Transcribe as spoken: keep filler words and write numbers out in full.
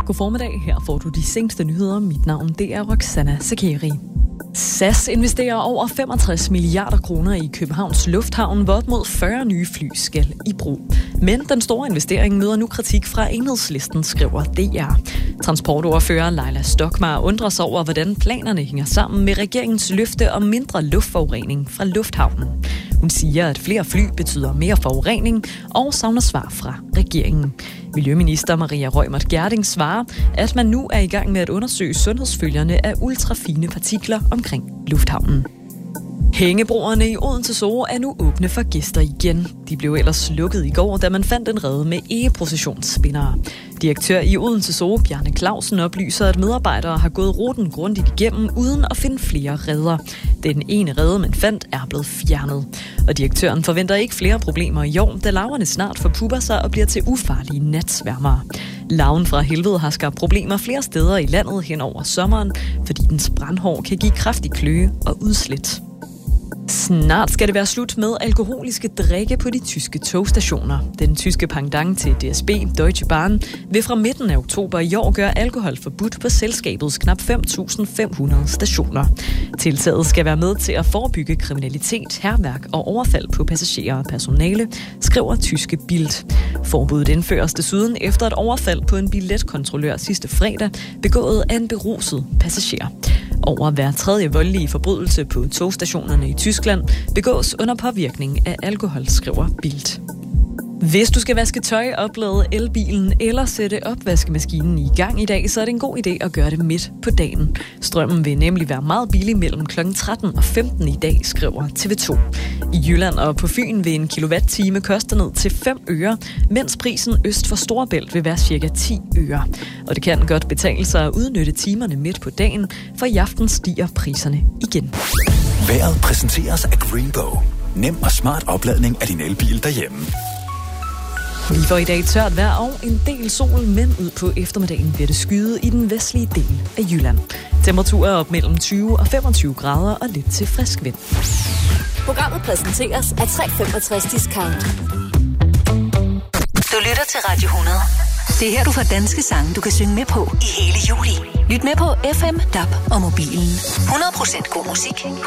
God formiddag. Her får du de seneste nyheder. Mit navn det er Roxana Zakeri. S A S investerer over femogtres milliarder kroner i Københavns Lufthavn, hvor op mod fyrre nye fly skal i brug. Men den store investering møder nu kritik fra Enhedslisten, skriver D R. Transportordfører Leila Stokmar undrer sig over, hvordan planerne hænger sammen med regeringens løfte om mindre luftforurening fra lufthavnen. Hun siger, at flere fly betyder mere forurening og savner svar fra regeringen. Miljøminister Maria Reumert Gjerding svarer, at man nu er i gang med at undersøge sundhedsfølgerne af ultrafine partikler omkring lufthavnen. Hængebroerne i Odense Zoo er nu åbne for gæster igen. De blev ellers lukket i går, da man fandt en rede med egeprocessionsspindere. Direktør i Odense Zoo, Bjarne Clausen, oplyser, at medarbejdere har gået ruten grundigt igennem uden at finde flere reder. Den ene rede, man fandt, er blevet fjernet. Og direktøren forventer ikke flere problemer i år, da larverne snart forpupper sig og bliver til ufarlige natsværmere. Larven fra helvede har skabt problemer flere steder i landet hen over sommeren, fordi dens brandhår kan give kraftig kløe og udslæt. Snart skal det være slut med alkoholiske drikke på de tyske togstationer. Den tyske pendant til D S B, Deutsche Bahn, vil fra midten af oktober i år gøre alkohol forbudt på selskabets knap fem tusind fem hundrede stationer. Tiltaget skal være med til at forebygge kriminalitet, hærværk og overfald på passagerer og personale, skriver tyske Bild. Forbuddet indføres desuden efter et overfald på en billetkontrollør sidste fredag, begået af en beruset passager. Over hver tredje voldelige forbrydelse på togstationerne i Tyskland begås under påvirkning af alkohol, skriver Bild. Hvis du skal vaske tøj, oplade elbilen eller sætte opvaskemaskinen i gang i dag, så er det en god idé at gøre det midt på dagen. Strømmen vil nemlig være meget billig mellem klokken tretten og femten i dag, skriver T V to. I Jylland og på Fyn vil en kilowatt-time koste ned til fem øre, mens prisen øst for Storebælt vil være cirka ti øre. Og det kan godt betale sig at udnytte timerne midt på dagen, for i aften stiger priserne igen. Vejret præsenteres af Greenbow. Nem og smart opladning af din elbil derhjemme. Vi får i dag tørt vejr og en del sol, men ud på eftermiddagen bliver det skyet i den vestlige del af Jylland. Temperaturer op mellem tyve og femogtyve grader og lidt til frisk vind. Programmet præsenteres af tre femogtres Discount. Du lytter til Radio hundrede. Det er her, du får danske sange, du kan synge med på i hele juli. Lyt med på F M, D A B og mobilen. hundrede procent god musik,